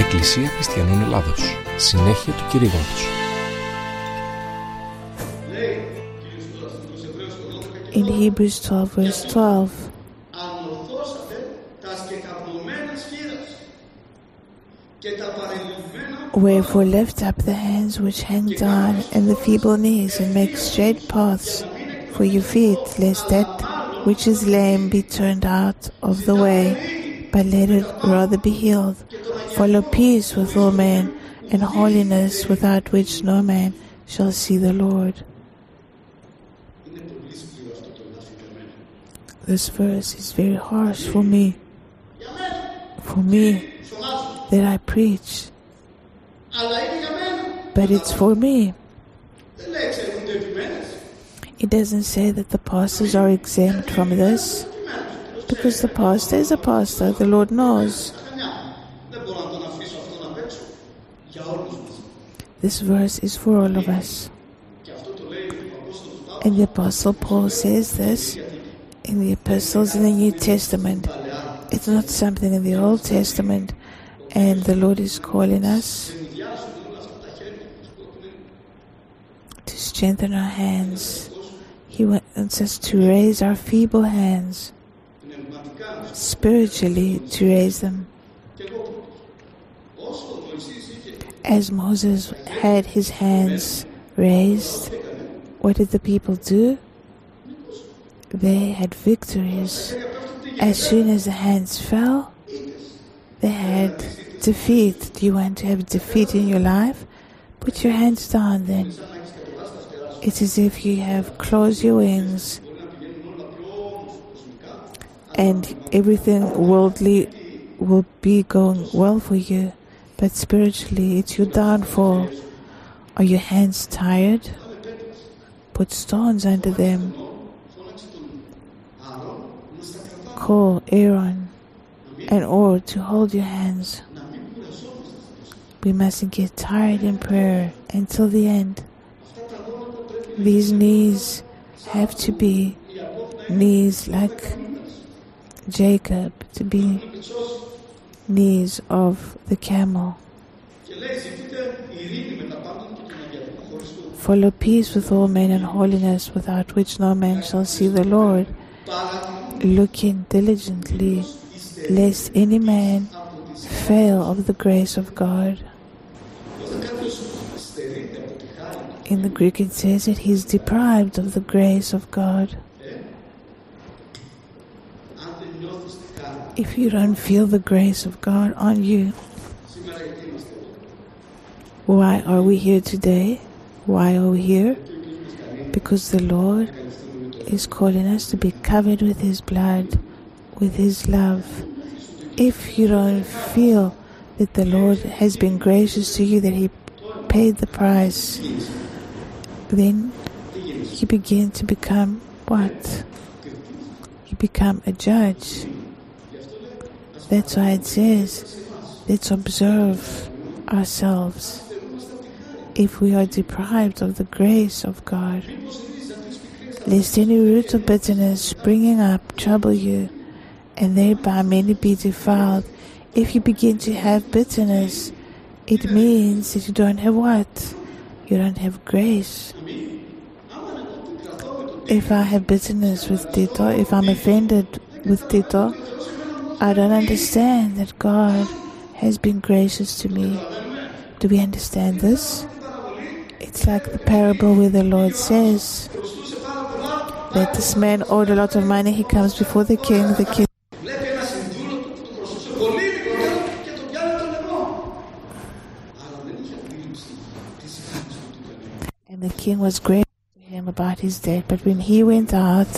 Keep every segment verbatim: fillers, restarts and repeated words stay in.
Εκκλησία Χριστιανών Ελλάδος. Συνέχεια του κηρύγματος. In Hebrews twelve, verse twelve, wherefore lift up the hands which hang down and the feeble knees, and make straight paths for your feet, lest that which is lame be turned out of the way, but let it rather be healed. Follow peace with all men, and holiness, without which no man shall see the Lord. This verse is very harsh for me, for me that I preach, but it's for me. It doesn't say that the pastors are exempt from this, because the pastor is a pastor, the Lord knows. This verse is for all of us. And the Apostle Paul says this in the epistles in the New Testament. It's not something in the Old Testament, and the Lord is calling us to strengthen our hands. He wants us to raise our feeble hands, spiritually to raise them. As Moses had his hands raised, what did the people do? They had victories. As soon as the hands fell, they had defeat. Do you want to have defeat in your life? Put your hands down then. It's as if you have closed your wings and everything worldly will be going well for you, but spiritually it's your downfall. Are your hands tired? Put stones under them. Call Aaron and Or to hold your hands. We mustn't get tired in prayer until the end. These knees have to be knees like Jacob, to be knees of the camel. Follow peace with all men and holiness, without which no man shall see the Lord. Looking diligently, lest any man fail of the grace of God. In the Greek it says that he is deprived of the grace of God. If you don't feel the grace of God on you, why are we here today? Why are we here? Because the Lord is calling us to be covered with His blood, with His love. If you don't feel that the Lord has been gracious to you, that He paid the price, then you begin to become what? You become a judge. That's why it says, let's observe ourselves. If we are deprived of the grace of God, lest any root of bitterness springing up trouble you, and thereby many be defiled. If you begin to have bitterness, it means that you don't have what? You don't have grace. If I have bitterness with Tito, if I'm offended with Tito, I don't understand that God has been gracious to me. Do we understand this? It's like the parable where the Lord says that this man owed a lot of money. He comes before the king. The king and the king was gracious to him about his debt. But when he went out,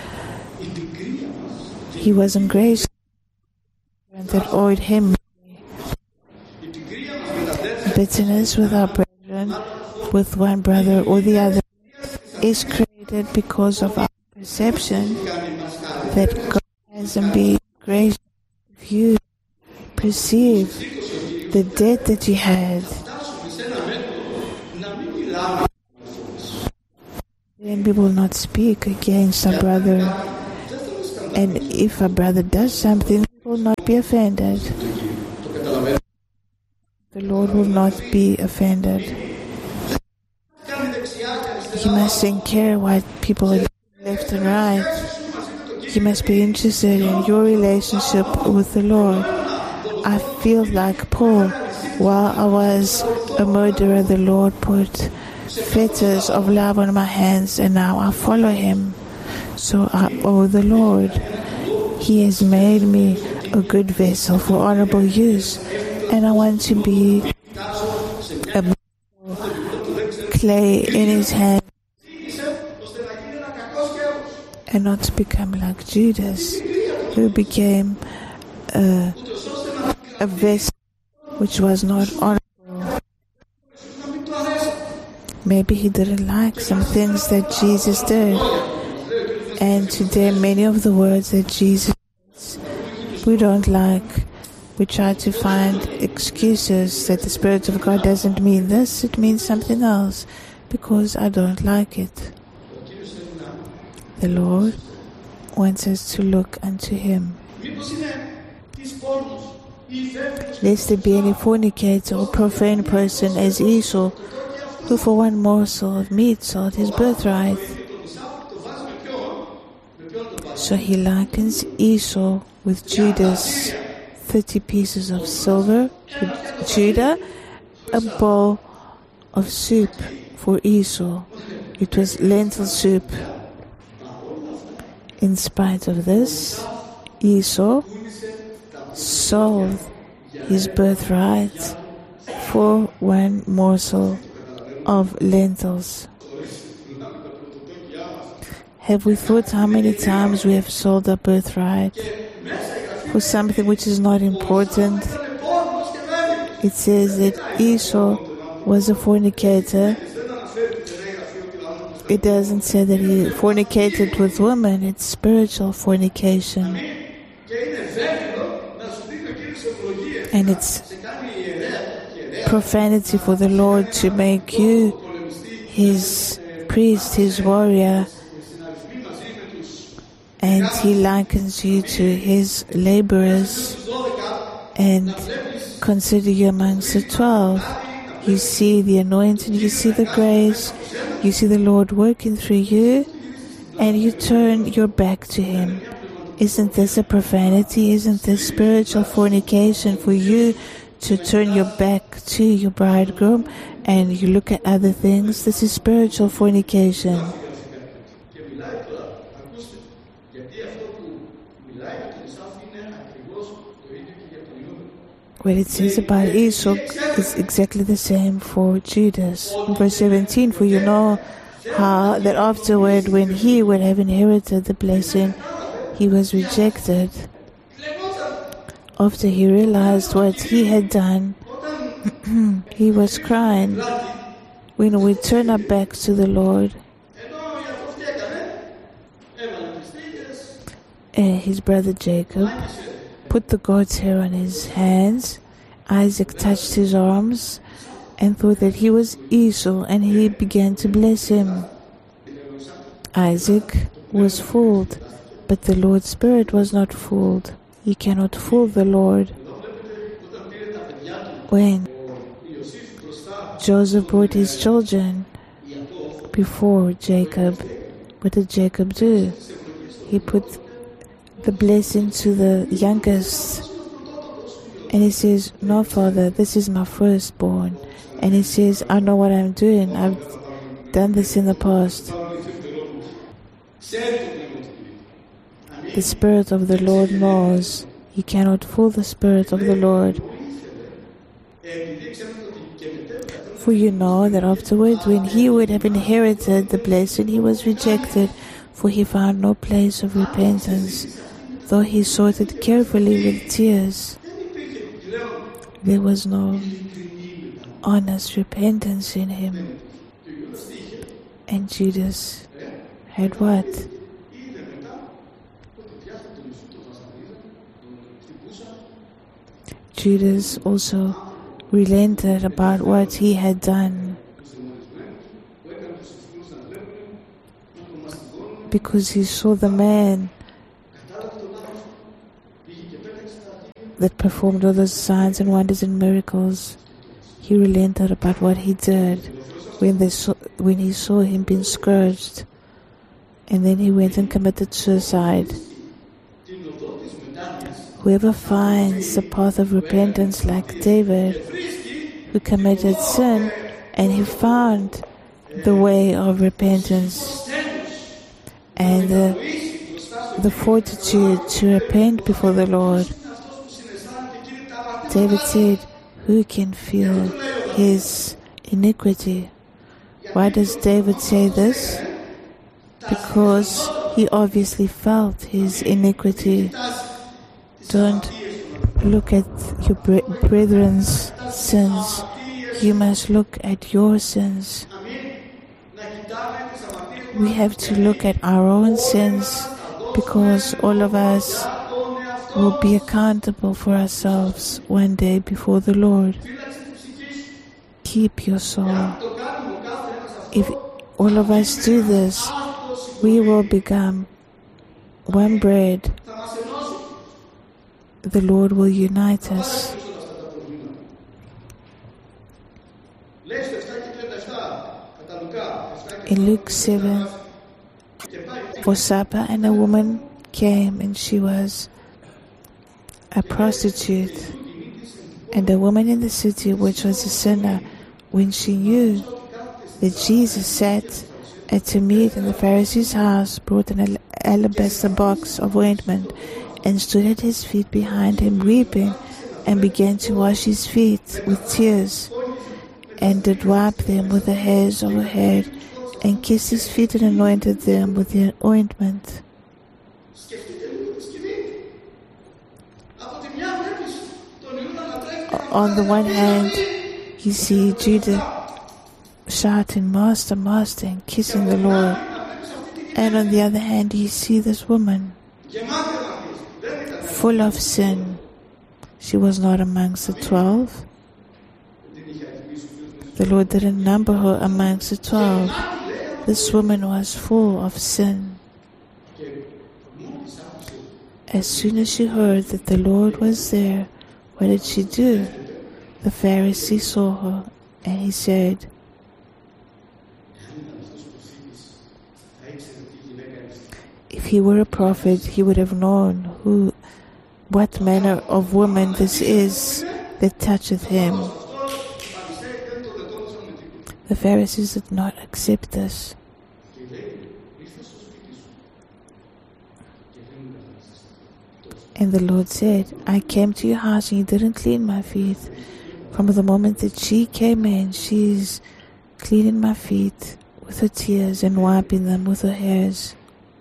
he wasn't gracious that owed him bitterness with our brethren, with one brother or the other, is created because of our perception that God hasn't been gracious. If you perceive the debt that you had, then we will not speak against our brother. And if a brother does something, we will not be offended. the Lord will not be offended. He must take care what people are doing left and right. He must be interested in your relationship with the Lord. I feel like Paul. While I was a murderer, the Lord put fetters of love on my hands, and now I follow him. So I owe the Lord. He has made me a good vessel for honorable use, and I want to be a clay in his hand and not to become like Judas, who became a, a vessel which was not honorable. Maybe he didn't like some things that Jesus did. And today many of the words that Jesus says we don't like. We try to find excuses that the Spirit of God doesn't mean this, it means something else, because I don't like it. The Lord wants us to look unto him. Lest there be any fornicator or profane person as Esau, who for one morsel of meat sold his birthright. So he likens Esau with Judas, thirty pieces of silver for Judah, a bowl of soup for Esau. It was lentil soup. In spite of this, Esau sold his birthright for one morsel of lentils. Have we thought how many times we have sold our birthright for something which is not important? It says that Esau was a fornicator. It doesn't say that he fornicated with women. It's spiritual fornication. And it's profanity for the Lord to make you his priest, his warrior, and he likens you to his laborers and consider you amongst the twelve. You see the anointing, you see the grace, you see the Lord working through you, and you turn your back to him. Isn't this a profanity? Isn't this spiritual fornication for you to turn your back to your bridegroom and you look at other things? This is spiritual fornication. What it says about Esau is exactly the same for Judas. In verse seventeen, for you know how that afterward, when he would have inherited the blessing, he was rejected. After he realized what he had done, he was crying. When we turn our backs to the Lord, and his brother Jacob put the goat's hair on his hands, Isaac touched his arms and thought that he was Esau, and he began to bless him. Isaac was fooled, but the Lord's Spirit was not fooled. You cannot fool the Lord. When Joseph brought his children before Jacob, what did Jacob do? He put the blessing to the youngest, and he says, no, Father, this is my firstborn. And he says, I know what I'm doing. I've done this in the past. The Spirit of the Lord knows. You cannot fool the Spirit of the Lord. For you know that afterwards, when he would have inherited the blessing, he was rejected, for he found no place of repentance. Though he sought it carefully with tears, there was no honest repentance in him. And Judas had what? Judas also relented about what he had done, because he saw the man that performed all those signs and wonders and miracles. he relented about what he did when they saw, when he saw him being scourged, and then he went and committed suicide. Whoever finds the path of repentance like David, who committed sin, and he found the way of repentance and the, the fortitude to repent before the Lord. David said, who can feel his iniquity? Why does David say this? Because he obviously felt his iniquity. Don't look at your brethren's sins. You must look at your sins. We have to look at our own sins, because all of us will be accountable for ourselves one day before the Lord. Keep your soul. If all of us do this, we will become one bread. The Lord will unite us. In Luke seven, for supper, and a woman came, and she was a prostitute, and a woman in the city which was a sinner, when she knew that Jesus sat at a meat in the Pharisee's house, brought an alabaster box of ointment, and stood at his feet behind him, weeping, and began to wash his feet with tears, and did wipe them with the hairs of her head, and kissed his feet and anointed them with the ointment. On the one hand, you see Judah shouting, Master, Master, and kissing the Lord. And on the other hand, you see this woman full of sin. She was not amongst the twelve. The Lord didn't number her amongst the twelve. This woman was full of sin. As soon as she heard that the Lord was there, what did she do? The Pharisee saw her, and he said, if he were a prophet, he would have known who, what manner of woman this is that toucheth him. The Pharisees did not accept this. And the Lord said, I came to your house and you didn't clean my feet. From the moment that she came in, she's cleaning my feet with her tears and wiping them with her hairs.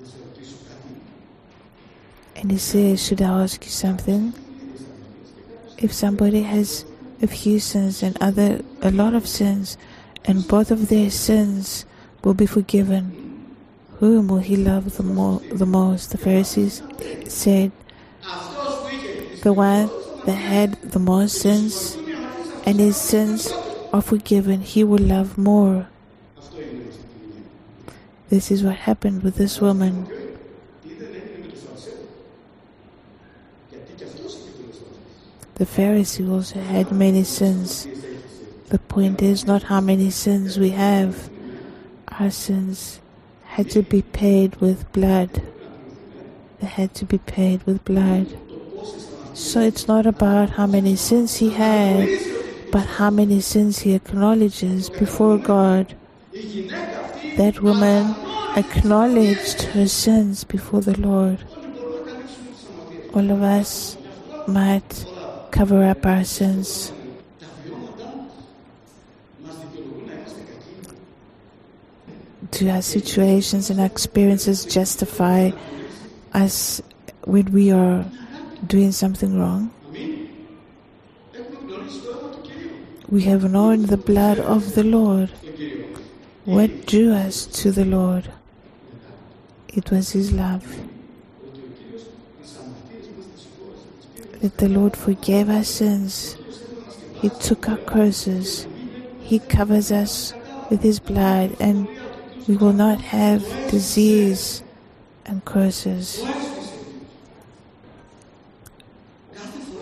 And he says, should I ask you something? If somebody has a few sins and other a lot of sins, and both of their sins will be forgiven, whom will he love the, more, the most? The Pharisees said, the one that had the most sins, and his sins are forgiven, he will love more. This is what happened with this woman. The Pharisee also had many sins. The point is not how many sins we have. Our sins had to be paid with blood. They had to be paid with blood. So it's not about how many sins he had, but how many sins he acknowledges before God. That woman acknowledged her sins before the Lord. All of us might cover up our sins. Do our situations and our experiences justify us when we are doing something wrong? We have known the blood of the Lord. What drew us to the Lord? It was His love. That the Lord forgave our sins. He took our curses. He covers us with His blood, and we will not have disease and curses.